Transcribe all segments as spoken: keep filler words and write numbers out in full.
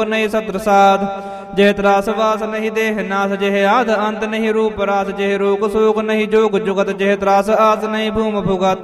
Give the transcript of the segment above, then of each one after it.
नहीं सत्र साध। जह त्रास वास नहीं देह नाथ, जह आध अंत नहीं रूप रास। जह रोग शोक नहीं जोग जुगत, जह त्रास आस नहीं भूम भुगत।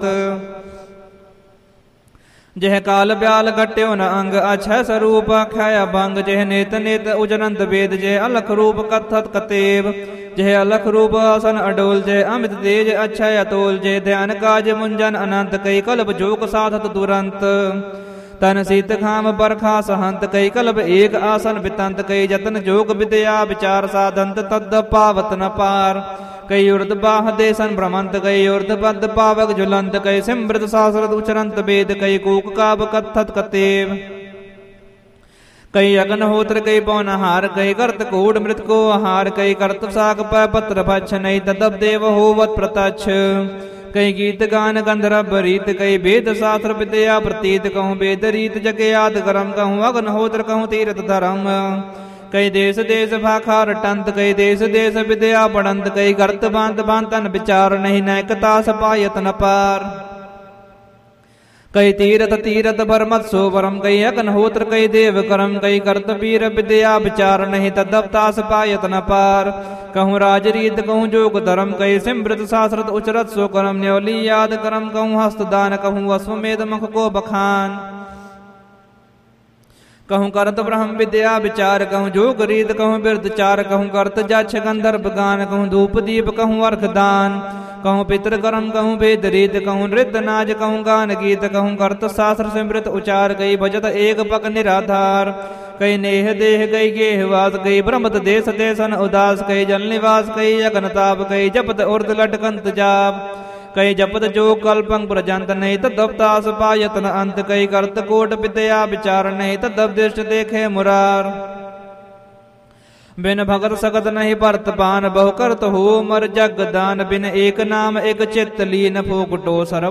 जह काल ब्याल घट्यो न अंग, अक्षय स्वरूप अक्षय भंग। जह नेत नेत उजनंत वेद, जह अलख रूप कथत कतेव। जह अलख रूप आसन अडोल, जह अमित तेज अक्षय अतोल। जह ध्यान काज मुंजन अनंत, कई कल्प जोग साधत दुरंत। तन शीत खाम बरखा सहंत, कई कल्प एक आसन बितंत। कई जतन जोग विद्या विचार साधंत, तद पावत न पार। कई उर्द बाह देशन भ्रमंत, कई उर्द पद पावक झुलंत। कई सिमृत शास्त्रत उचरंत वेद, कई कूक काब कथत कतेव। कई अग्नहोत्र कई पौनहार, कई कर्त कूट मृत को आहार। कई कर्त साक पत्र भक्ष, नहीं तदब देव होवत प्रत्यक्ष। कई गीत गान गंधर्व रीत, कई वेद शास्त्र विद्या प्रतीत। कहूँ वेद रीत जग याद करम, कहूँ अग्नहोत्र कहूँ तीर्थ धर्म। कई देश देश भाखार टंत, कई देश देश विद्या पढ़ंत। कई गर्त बांत बांतन विचार, नहीं नैकता सपायत न पार। कई तीरथ तीरथ भरमत सोवरम, कई अग्नहोत्र कई देव करम। कई कर्त वीर विद्या विचार, नहीं तदवतास पायत न पार। कहूँ राजरीत कहूँ जोग धर्म, कई सिमृत शास्त्रत उचरत सो करम। न्योली याद करम कहूँ हस्तदान, कहूँ अश्वमेध मुख को बखान। कहूँ करत ब्रह्म विद्या विचार, कहूँ जोग रीत कहूँ बिरदचार। कहूँ करत जाक्ष गंधर्व गान, कहूँ धूप दीप कहूँ अर्घ दान। कहूँ पितृ कर्म कहूँ वेद रीत, कहूँ नृत्य नाज कहूँ गान गीत। कहूँ करत शास्त्र सिमृत उचार, कई भजत एक पक निराधार। कई नेह देह कई गेह वास, कई ब्रह्मत देश देशन उदास। कई जल निवास कई अग्नताप, कई जपत उर्द लटकंत जाप। कई जपत जो कल्पंग प्रजंत, नहीं तदवतास पायत न अंत। कई कर्त कोट विद्या विचार, नहीं तदवदिष्ट देखे मुरार। बिन भगत सकत नहीं परत पान, बहु करत हो मर जग दान। बिन एक नाम एक चित्त लीन, फोकटो सर्व